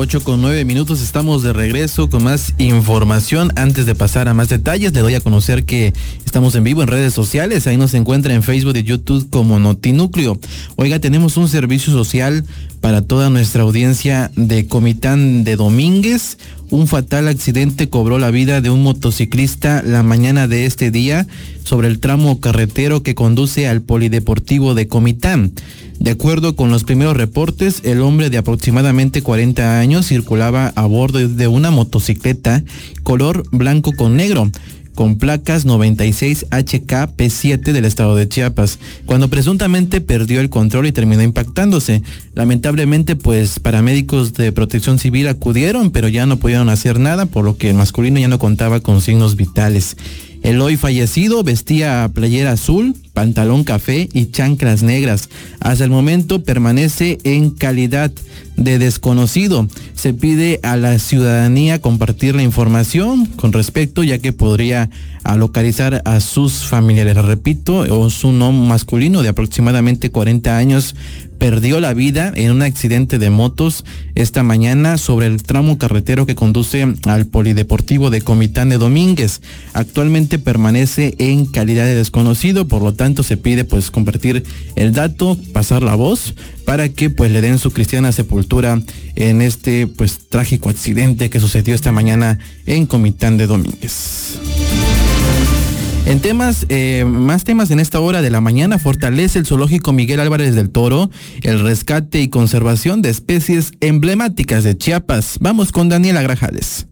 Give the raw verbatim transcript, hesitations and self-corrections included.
ocho con nueve minutos, estamos de regreso con más información. Antes de pasar a más detalles, le doy a conocer que estamos en vivo en redes sociales. Ahí nos encuentra en Facebook y YouTube como Notinúcleo. Oiga, tenemos un servicio social para toda nuestra audiencia de Comitán de Domínguez. Un fatal accidente cobró la vida de un motociclista la mañana de este día sobre el tramo carretero que conduce al Polideportivo de Comitán. De acuerdo con los primeros reportes, el hombre de aproximadamente cuarenta años circulaba a bordo de una motocicleta color blanco con negro, con placas noventa y seis H K P siete del estado de Chiapas, cuando presuntamente perdió el control y terminó impactándose. Lamentablemente, pues paramédicos de Protección Civil acudieron, pero ya no pudieron hacer nada, por lo que el masculino ya no contaba con signos vitales. El hoy fallecido vestía playera azul, pantalón café y chanclas negras. Hasta el momento permanece en calidad de desconocido. Se pide a la ciudadanía compartir la información con respecto, ya que podría a localizar a sus familiares. Repito, es un hombre masculino de aproximadamente cuarenta años, perdió la vida en un accidente de motos esta mañana sobre el tramo carretero que conduce al Polideportivo de Comitán de Domínguez. Actualmente permanece en calidad de desconocido, por lo tanto se pide pues compartir el dato, pasar la voz para que pues le den su cristiana sepultura en este pues trágico accidente que sucedió esta mañana en Comitán de Domínguez. En temas, eh, más temas en esta hora de la mañana, fortalece el zoológico Miguel Álvarez del Toro el rescate y conservación de especies emblemáticas de Chiapas. Vamos con Daniela Grajales.